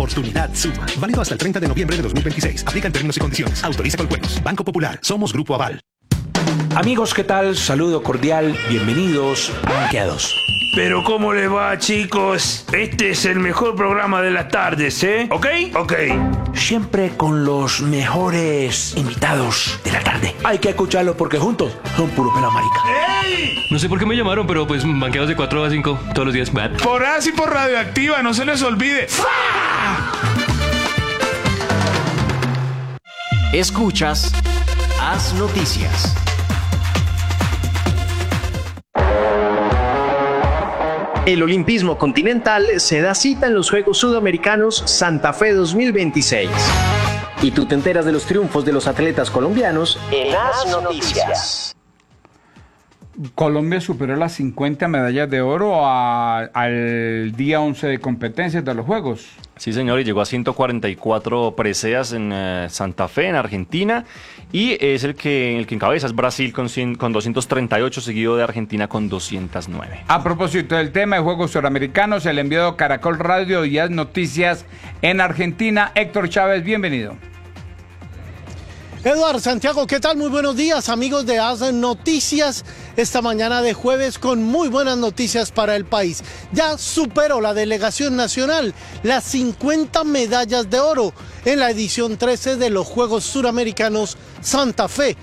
oportunidad suma. Válido hasta el 30 de noviembre de 2026. Aplican términos y condiciones. Autoriza con juegos. Banco Popular. Somos Grupo Aval. Amigos, ¿qué tal? Saludo cordial. Bienvenidos a Banqueados. Pero ¿cómo le va, chicos? Este es el mejor programa de las tardes, ¿eh? ¿Ok? Ok. Siempre con los mejores invitados de la tarde. Hay que escucharlos porque juntos son puro pela marica. ¡Ey! No sé por qué me llamaron, pero pues banqueados de 4 a 5 todos los días. Por así por Radioactiva, no se les olvide. Escuchas Haz Noticias. El olimpismo continental se da cita en los Juegos Sudamericanos Santa Fe 2026. Y tú te enteras de los triunfos de los atletas colombianos en Haz Noticias. Colombia superó las 50 medallas de oro al día 11 de competencias de los Juegos. Sí, señor, y llegó a 144 preseas en Santa Fe, en Argentina, y es el que encabeza, es Brasil con 238, seguido de Argentina con 209. A propósito del tema de Juegos Suramericanos, el enviado Caracol Radio y Haz Noticias en Argentina, Héctor Chávez, bienvenido. Eduardo Santiago, ¿qué tal? Muy buenos días, amigos de Haz Noticias. Esta mañana de jueves con muy buenas noticias para el país. Ya superó la delegación nacional las 50 medallas de oro en la edición 13 de los Juegos Suramericanos Santa Fe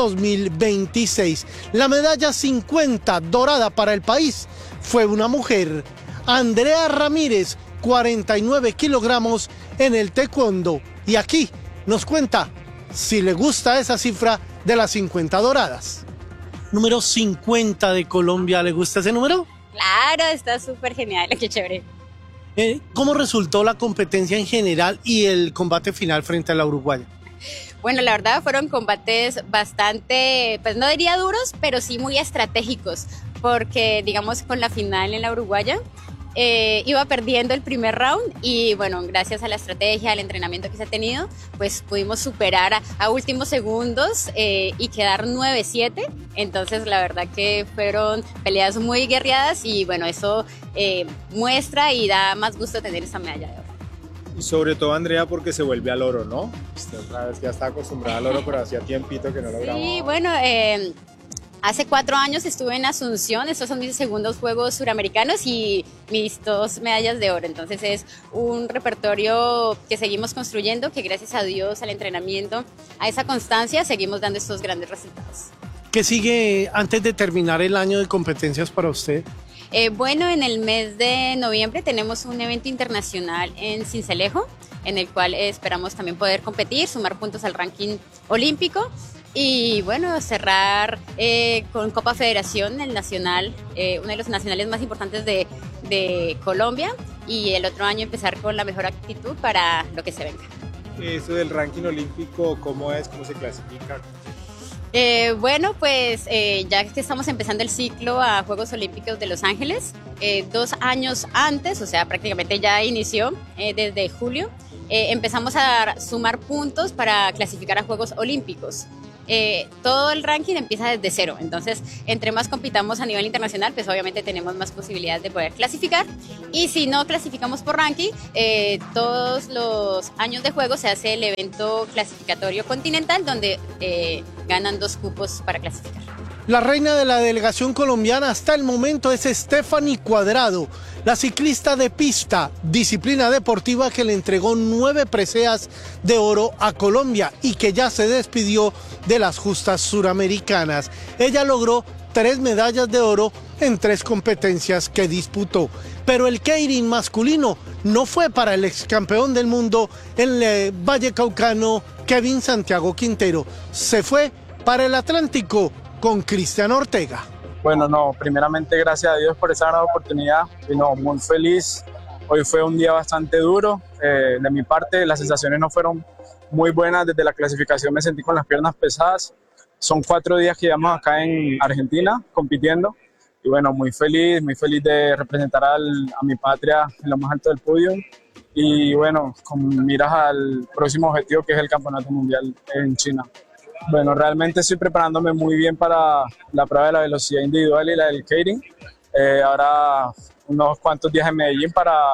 2026. La medalla 50 dorada para el país fue una mujer, Andrea Ramírez, 49 kilogramos en el taekwondo. Y aquí nos cuenta si le gusta esa cifra de las 50 doradas. Número 50 de Colombia, ¿le gusta ese número? Claro, está súper genial, qué chévere. ¿Cómo resultó la competencia en general y el combate final frente a la uruguaya? Bueno, la verdad fueron combates bastante, pues no diría duros, pero sí muy estratégicos, porque digamos con la final en la uruguaya, iba perdiendo el primer round y bueno, gracias a la estrategia, al entrenamiento que se ha tenido, pues pudimos superar a últimos segundos y quedar 9-7. Entonces la verdad que fueron peleas muy guerreadas y bueno, eso muestra y da más gusto tener esa medalla de oro. Y sobre todo Andrea porque se vuelve al oro, ¿no? Usted otra vez ya está acostumbrada al oro, pero hacía tiempito que no lo grababa. Sí, bueno, hace 4 años estuve en Asunción, estos son mis segundos Juegos Suramericanos y mis 2 medallas de oro. Entonces es un repertorio que seguimos construyendo, que gracias a Dios, al entrenamiento, a esa constancia, seguimos dando estos grandes resultados. ¿Qué sigue antes de terminar el año de competencias para usted? Bueno, en el mes de noviembre tenemos un evento internacional en Sincelejo, en el cual esperamos también poder competir, sumar puntos al ranking olímpico. Y bueno, cerrar con Copa Federación, el nacional, uno de los nacionales más importantes de Colombia, y el otro año empezar con la mejor actitud para lo que se venga. Eso del ranking olímpico, ¿cómo es? ¿Cómo se clasifica? Bueno, pues ya que estamos empezando el ciclo a Juegos Olímpicos de Los Ángeles, 2 años antes, o sea, prácticamente ya inició desde julio, empezamos a sumar puntos para clasificar a Juegos Olímpicos. Todo el ranking empieza desde 0, entonces entre más compitamos a nivel internacional, pues obviamente tenemos más posibilidades de poder clasificar, y si no clasificamos por ranking, todos los años de juego se hace el evento clasificatorio continental donde ganan 2 cupos para clasificar. La reina de la delegación colombiana hasta el momento es Stephanie Cuadrado, la ciclista de pista, disciplina deportiva que le entregó 9 preseas de oro a Colombia y que ya se despidió de las justas suramericanas. Ella logró 3 medallas de oro en 3 competencias que disputó. Pero el keirin masculino no fue para el ex campeón del mundo en el Valle Caucano, Kevin Santiago Quintero. Se fue para el Atlántico con Cristian Ortega. Bueno, no, primeramente gracias a Dios por esa gran oportunidad y no, muy feliz. Hoy fue un día bastante duro. De mi parte, las sensaciones no fueron muy buenas. Desde la clasificación me sentí con las piernas pesadas. Son 4 días que llevamos acá en Argentina compitiendo. Y bueno, muy feliz de representar a mi patria en lo más alto del podio. Y bueno, con miras al próximo objetivo que es el Campeonato Mundial en China. Bueno, realmente estoy preparándome muy bien para la prueba de la velocidad individual y la del keirin. Ahora unos cuantos días en Medellín para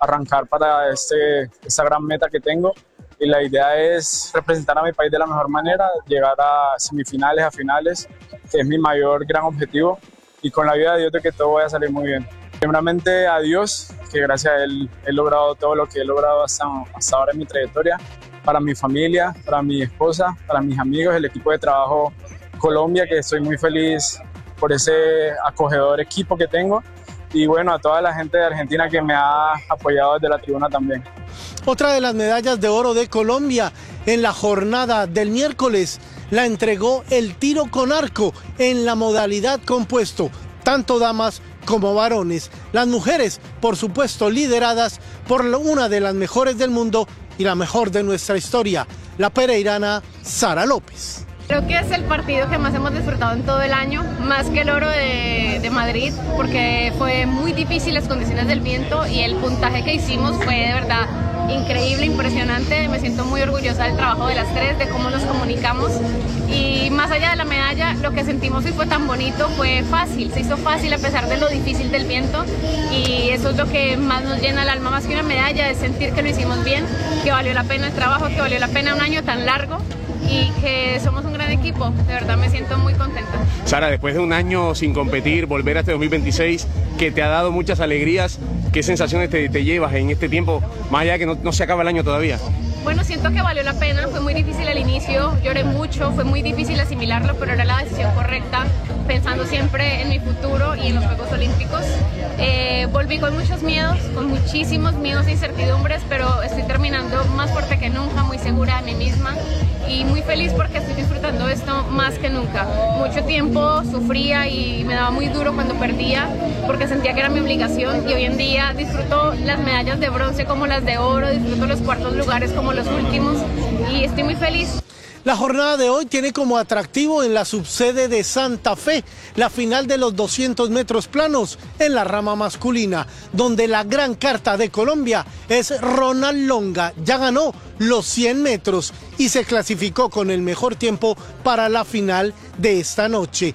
arrancar para esta gran meta que tengo. Y la idea es representar a mi país de la mejor manera, llegar a semifinales, a finales, que es mi mayor gran objetivo. Y con la ayuda de Dios de que todo vaya a salir muy bien. Primeramente a Dios, que gracias a Él he logrado todo lo que he logrado hasta ahora en mi trayectoria. Para mi familia, para mi esposa, para mis amigos, el equipo de trabajo Colombia, que estoy muy feliz por ese acogedor equipo que tengo. Y bueno, a toda la gente de Argentina que me ha apoyado desde la tribuna también. Otra de las medallas de oro de Colombia en la jornada del miércoles la entregó el tiro con arco en la modalidad compuesto, tanto damas como varones. Las mujeres, por supuesto, lideradas por una de las mejores del mundo y la mejor de nuestra historia, la pereirana Sara López. Creo que es el partido que más hemos disfrutado en todo el año, más que el oro de Madrid, porque fue muy difícil las condiciones del viento y el puntaje que hicimos fue de verdad increíble, impresionante. Me siento muy orgullosa del trabajo de las tres, de cómo nos comunicamos, y más allá de la medalla, lo que sentimos hoy fue tan bonito, fue fácil, se hizo fácil a pesar de lo difícil del viento, y eso es lo que más nos llena el alma, más que una medalla, es sentir que lo hicimos bien, que valió la pena el trabajo, que valió la pena un año tan largo y que somos un gran equipo. De verdad me siento muy contenta. Sara, después de un año sin competir, volver a este 2026 que te ha dado muchas alegrías, ¿qué sensaciones te llevas en este tiempo, más allá de que no se acaba el año todavía? Bueno, siento que valió la pena, fue muy difícil al inicio, lloré mucho, fue muy difícil asimilarlo, pero era la decisión correcta, pensando siempre en mi futuro y en los Juegos Olímpicos. Volví con muchos miedos, con muchísimos miedos e incertidumbres, pero estoy terminando más fuerte que nunca, muy segura de mí misma y muy feliz porque estoy disfrutando esto más que nunca. Mucho tiempo sufría y me daba muy duro cuando perdía porque sentía que era mi obligación, y hoy en día disfruto las medallas de bronce como las de oro, disfruto los cuartos lugares como los últimos y estoy muy feliz. La jornada de hoy tiene como atractivo en la subsede de Santa Fe la final de los 200 metros planos en la rama masculina, donde la gran carta de Colombia es Ronald Longa. Ya ganó los 100 metros y se clasificó con el mejor tiempo para la final de esta noche.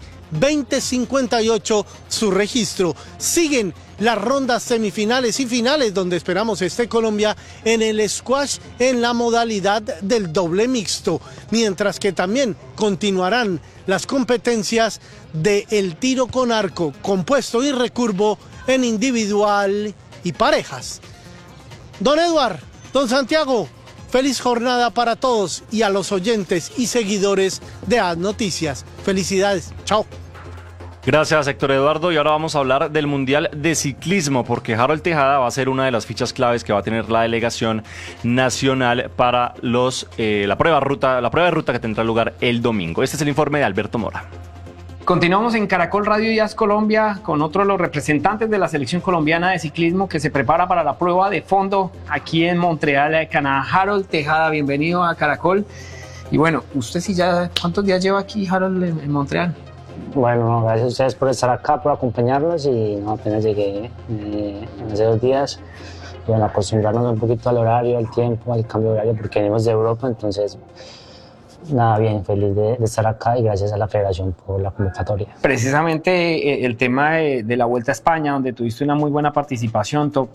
20:58 su registro. Siguen las rondas semifinales y finales, donde esperamos esté Colombia en el squash en la modalidad del doble mixto, mientras que también continuarán las competencias del tiro con arco compuesto y recurvo en individual y parejas. Don Eduard, don Santiago, feliz jornada para todos y a los oyentes y seguidores de AS Noticias. Felicidades, chao. Gracias, Héctor Eduardo. Y ahora vamos a hablar del Mundial de Ciclismo, porque Harold Tejada va a ser una de las fichas claves que va a tener la delegación nacional para la prueba de ruta que tendrá lugar el domingo. Este es el informe de Alberto Mora. Continuamos en Caracol Radio y AS Colombia con otro de los representantes de la selección colombiana de ciclismo que se prepara para la prueba de fondo aquí en Montreal, Canadá. Harold Tejada, bienvenido a Caracol. Y bueno, usted sí ya, ¿cuántos días lleva aquí, Harold, en Montreal? Bueno, gracias a ustedes por estar acá, por acompañarnos, y apenas llegué hace 2 días. Y bueno, acostumbrarnos un poquito al horario, al tiempo, al cambio de horario, porque venimos de Europa, entonces nada, bien, feliz de estar acá y gracias a la federación por la convocatoria. Precisamente el tema de la Vuelta a España, donde tuviste una muy buena participación, top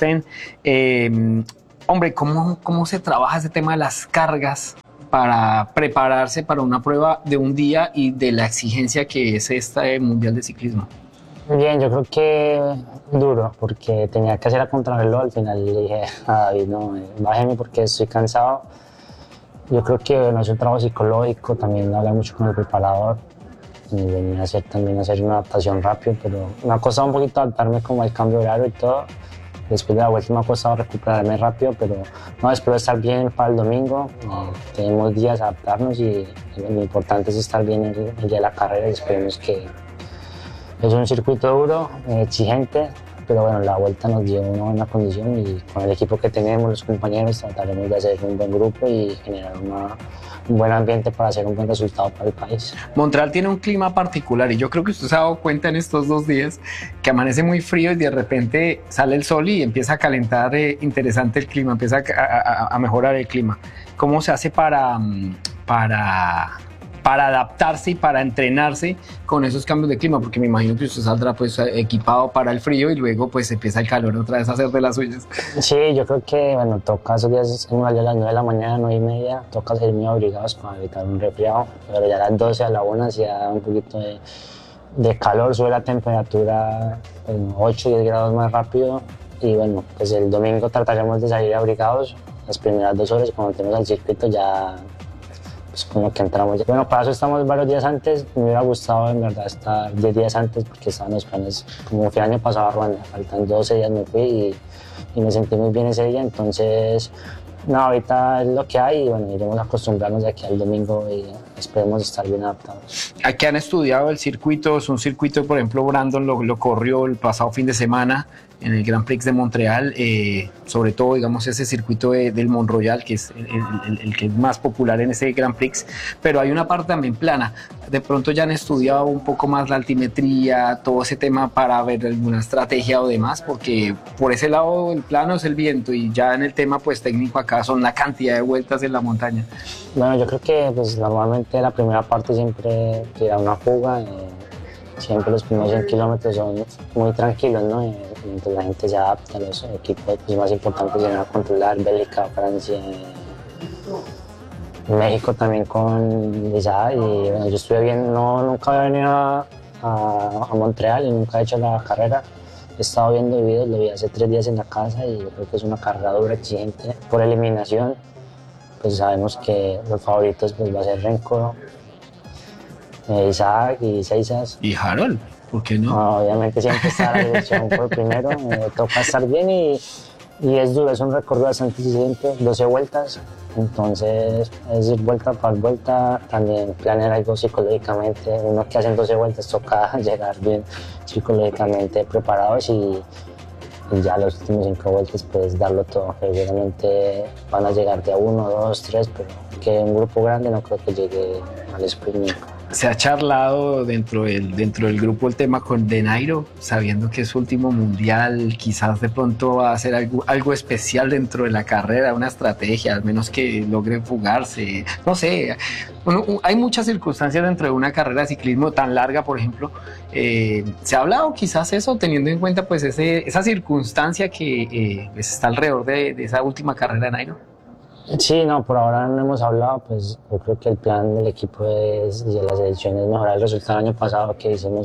10. Hombre, ¿cómo se trabaja ese tema de las cargas para prepararse para una prueba de un día y de la exigencia que es este Mundial de Ciclismo? Bien, yo creo que duro, porque tenía que hacer a contrarreloj. Al final le dije a David, no, bájeme porque estoy cansado. Yo creo que es un trabajo psicológico, también hablar mucho con el preparador y venir a hacer una adaptación rápido, pero me ha costado un poquito adaptarme como al cambio de horario y todo. Después de la vuelta me ha costado recuperarme rápido, pero no, espero estar bien para el domingo. Tenemos días a adaptarnos y lo importante es estar bien el día de la carrera, y esperemos que es un circuito duro, exigente, pero bueno, la vuelta nos dio una buena condición y con el equipo que tenemos, los compañeros, trataremos de hacer un buen grupo y generar un buen ambiente para hacer un buen resultado para el país. Montreal tiene un clima particular y yo creo que usted se ha dado cuenta en estos 2 días que amanece muy frío y de repente sale el sol y empieza a calentar interesante el clima, empieza a mejorar el clima. ¿Cómo se hace para para adaptarse y para entrenarse con esos cambios de clima? Porque me imagino que usted saldrá pues equipado para el frío y luego pues empieza el calor otra vez a hacer de las suyas. Sí, yo creo que, bueno, toca esos días a las 9 de la mañana, 9:30, toca ser muy abrigados para evitar un resfriado, pero ya a las 12, a la 1 hacía un poquito de calor, sube la temperatura 8 o 10 grados más rápido y bueno, pues el domingo trataremos de salir abrigados las primeras 2 horas, cuando tenemos el circuito ya pues como que entramos ya. Bueno, para eso estamos varios días antes, me hubiera gustado en verdad estar 10 días antes porque estaban los planes, como fui el año pasado a Ruanda, faltan 12 días me fui y me sentí muy bien ese día, entonces no, ahorita es lo que hay y bueno, iremos a acostumbrarnos de aquí al domingo y esperemos estar bien adaptados. Aquí han estudiado el circuito, es un circuito, por ejemplo, Brandon lo corrió el pasado fin de semana en el Grand Prix de Montreal, sobre todo, digamos, ese circuito del Mont Royal, que es el que es más popular en ese Grand Prix, pero hay una parte también plana. De pronto ya han estudiado un poco más la altimetría, todo ese tema para ver alguna estrategia o demás, porque por ese lado el plano es el viento y ya en el tema pues técnico acá son la cantidad de vueltas en la montaña. Bueno, yo creo que pues normalmente la primera parte siempre tira una fuga, siempre los primeros 100 kilómetros son muy tranquilos, ¿no? Mientras la gente se adapta, los equipos pues, más importantes vienen a controlar, Bélgica, Francia, México también con Lisa, y bueno, yo estuve bien, nunca había venido a Montreal y nunca he hecho la carrera. He estado viendo videos, lo vi hace 3 días en la casa y yo creo que es una carrera dura, exigente. Por eliminación, pues sabemos que los favoritos pues, va a ser Renko, Isaac y Seisas. ¿Y Harold? ¿Por qué no? Obviamente siempre está la dirección por primero, toca estar bien y es duro, es un recorrido bastante exigente, 12 vueltas, entonces es ir vuelta por vuelta, también planear algo psicológicamente, uno que hace 12 vueltas toca llegar bien psicológicamente preparados y ya los últimos 5 vueltas pues darlo todo, seguramente van a llegar de a 1, 2, 3, pero que un grupo grande no creo que llegue al sprint. Se ha charlado dentro del grupo el tema con De Nairo, sabiendo que es su último mundial, quizás de pronto va a hacer algo especial dentro de la carrera, una estrategia, al menos que logre fugarse, no sé. Bueno, hay muchas circunstancias dentro de una carrera de ciclismo tan larga, por ejemplo. ¿Se ha hablado quizás eso, teniendo en cuenta pues esa circunstancia que pues, está alrededor de esa última carrera de Nairo? Sí, no, por ahora no hemos hablado, pues yo creo que el plan del equipo y de la selección es mejorar el resultado del año pasado que hicimos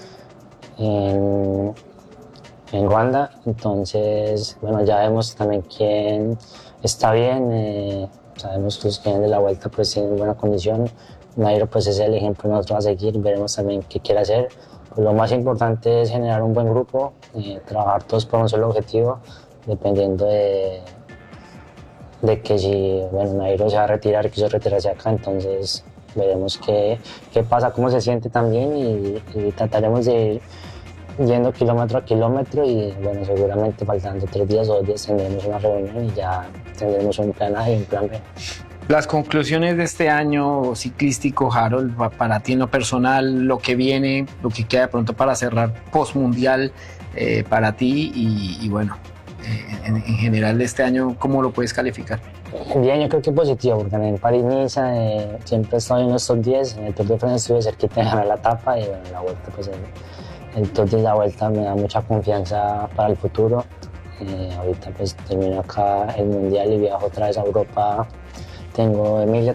en Ruanda, entonces, bueno, ya vemos también quién está bien, sabemos que los que vienen de la vuelta pues tienen buena condición, Nairo pues es el ejemplo nosotros a seguir, veremos también qué quiere hacer, pues, lo más importante es generar un buen grupo, trabajar todos por un solo objetivo, dependiendo de que si Nairo se va a retirar, quiso retirarse acá, entonces veremos qué pasa, cómo se siente también y trataremos de ir yendo kilómetro a kilómetro y bueno, seguramente faltando 3 días o 2 días tendremos una reunión y ya tendremos un plan A y un plan B. Las conclusiones de este año ciclístico, Harold, para ti en lo personal, lo que viene, lo que queda de pronto para cerrar post-mundial para ti y bueno, en general este año, ¿cómo lo puedes calificar? Bien, yo creo que positivo, porque en París-Niza siempre he estado en los top 10, en el Tour de France estuve cerquita de ganar la etapa y bueno, la vuelta, pues el top 10 de la vuelta me da mucha confianza para el futuro. Ahorita pues termino acá el mundial y viajo otra vez a Europa. Tengo Emilia